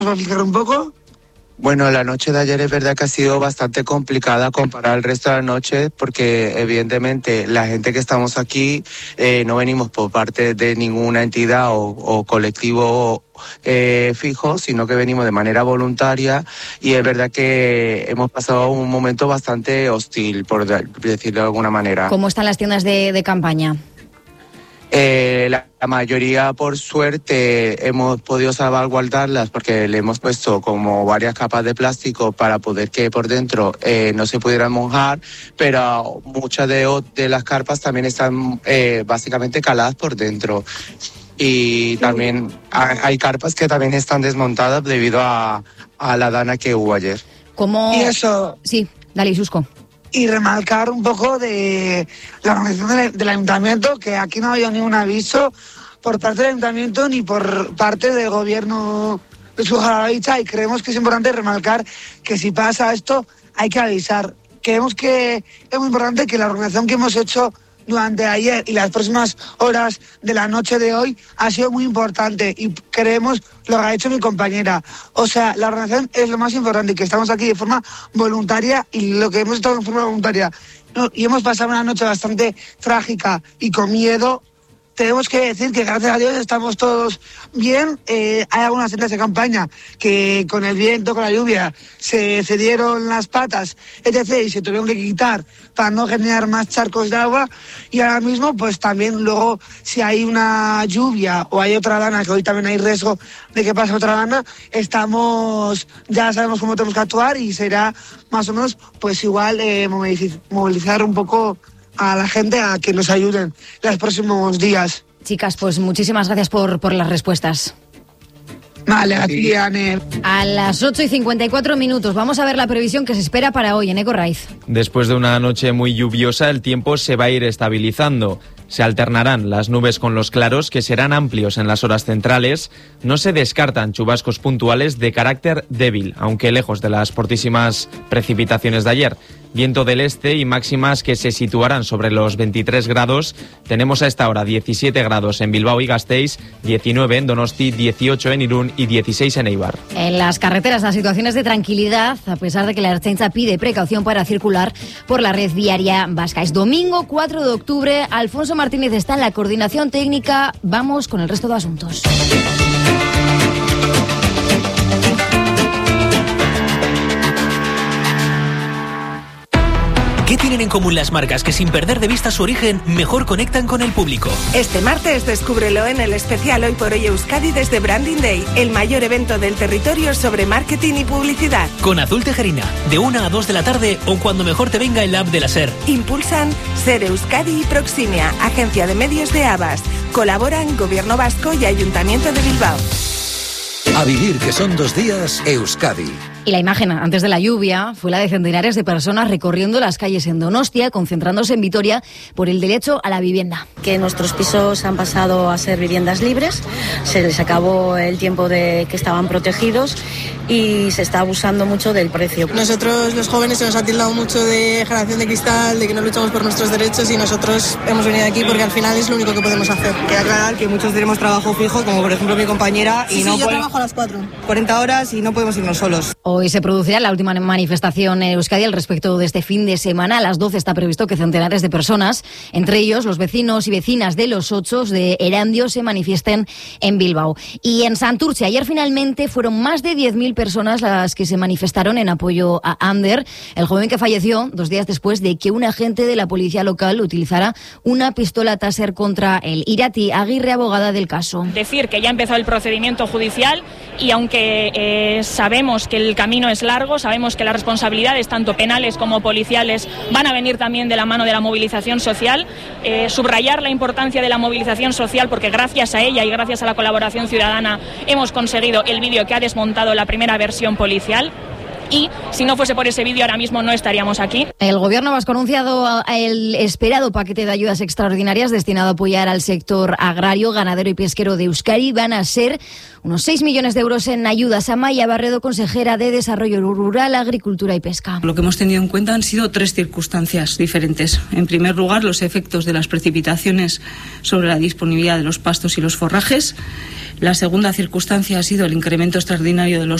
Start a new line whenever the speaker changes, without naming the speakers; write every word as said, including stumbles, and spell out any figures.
¿Nos explicar un poco?
Bueno, la noche de ayer es verdad que ha sido bastante complicada comparada al resto de las noches porque evidentemente la gente que estamos aquí eh, no venimos por parte de ninguna entidad o, o colectivo eh, fijo, sino que venimos de manera voluntaria y es verdad que hemos pasado un momento bastante hostil, por decirlo de alguna manera.
¿Cómo están las tiendas de, de campaña?
Eh, la, la mayoría, por suerte, hemos podido salvaguardarlas porque le hemos puesto como varias capas de plástico para poder que por dentro eh, no se pudieran mojar, pero muchas de, de las carpas también están eh, básicamente caladas por dentro. Y también hay, hay carpas que también están desmontadas debido a, a la dana que hubo ayer.
¿Cómo?
Y eso...
Sí, dale, Susco.
Y remarcar un poco de la organización del, del ayuntamiento, que aquí no ha habido ningún aviso por parte del ayuntamiento ni por parte del gobierno de Subjaravicha, y creemos que es importante remarcar que si pasa esto hay que avisar. Creemos que es muy importante que la organización que hemos hecho durante ayer y las próximas horas de la noche de hoy ha sido muy importante y creemos lo que ha hecho mi compañera. O sea, la organización es lo más importante, que estamos aquí de forma voluntaria y lo que hemos estado de forma voluntaria no, y hemos pasado una noche bastante trágica y con miedo. Tenemos que decir que gracias a Dios estamos todos bien. Eh, hay algunas tiendas de campaña que con el viento, con la lluvia, se cedieron las patas, etcétera, y se tuvieron que quitar para no generar más charcos de agua. Y ahora mismo, pues también luego, si hay una lluvia o hay otra dana, que hoy también hay riesgo de que pase otra dana, estamos, ya sabemos cómo tenemos que actuar y será más o menos, pues igual, eh, movilizar un poco a la gente a que nos ayuden los próximos días.
Chicas, pues muchísimas gracias por, por las respuestas.
Vale, a ti, Ane.
A las ocho y cincuenta y cuatro minutos vamos a ver la previsión que se espera para hoy en Eco Raiz.
Después de una noche muy lluviosa, el tiempo se va a ir estabilizando. Se alternarán las nubes con los claros, que serán amplios en las horas centrales. No se descartan chubascos puntuales de carácter débil, aunque lejos de las fortísimas precipitaciones de ayer. Viento del este y máximas que se situarán sobre los veintitrés grados. Tenemos a esta hora diecisiete grados en Bilbao y Gasteiz, diecinueve en Donosti, dieciocho en Irún y dieciséis en Eibar.
En las carreteras las situaciones de tranquilidad, a pesar de que la Ertzaintza pide precaución para circular por la red viaria vasca. Es domingo cuatro de octubre, Alfonso Martínez está en la coordinación técnica. Vamos con el resto de asuntos.
¿Qué tienen en común las marcas que sin perder de vista su origen, mejor conectan con el público?
Este martes descúbrelo en el especial Hoy por Hoy Euskadi desde Branding Day, el mayor evento del territorio sobre marketing y publicidad.
Con Azul Tejerina, de una a dos de la tarde o cuando mejor te venga el app de la SER.
Impulsan SER Euskadi y Proximia, agencia de medios de Abas. Colaboran Gobierno Vasco y Ayuntamiento de Bilbao.
A vivir, que son dos días, Euskadi.
Y la imagen antes de la lluvia fue la de centenares de personas recorriendo las calles en Donostia, concentrándose en Vitoria por el derecho a la vivienda.
Que nuestros pisos han pasado a ser viviendas libres, se les acabó el tiempo de que estaban protegidos y se está abusando mucho del precio.
Nosotros los jóvenes se nos ha tildado mucho de generación de cristal, de que no luchamos por nuestros derechos, y nosotros hemos venido aquí porque al final es lo único que podemos hacer. Queda aclarar que muchos tenemos trabajo fijo, como por ejemplo mi compañera, y sí, no sí, yo puede... trabajo a las cuatro, cuarenta horas y no podemos irnos solos.
Hoy se producirá la última manifestación en Euskadi al respecto de este fin de semana. A las doce está previsto que centenares de personas, entre ellos los vecinos y vecinas de Los Ochos de Erandio, se manifiesten en Bilbao. Y en Santurce, ayer finalmente fueron más de diez mil personas las que se manifestaron en apoyo a Ander, el joven que falleció dos días después de que un agente de la policía local utilizara una pistola Taser contra él. Irati Aguirre, abogada del caso.
Decir que ya ha empezado el procedimiento judicial y aunque eh, sabemos que el camino es largo, sabemos que las responsabilidades tanto penales como policiales van a venir también de la mano de la movilización social, eh, subrayar la importancia de la movilización social porque gracias a ella y gracias a la colaboración ciudadana hemos conseguido el vídeo que ha desmontado la primera versión policial. Y si no fuese por ese vídeo ahora mismo no estaríamos aquí.
El Gobierno vasco ha anunciado el esperado paquete de ayudas extraordinarias destinado a apoyar al sector agrario, ganadero y pesquero de Euskadi. Van a ser unos seis millones de euros en ayudas. Amaya Barredo, consejera de Desarrollo Rural, Agricultura y Pesca.
Lo que hemos tenido en cuenta han sido tres circunstancias diferentes. En primer lugar, los efectos de las precipitaciones sobre la disponibilidad de los pastos y los forrajes. La segunda circunstancia ha sido el incremento extraordinario de los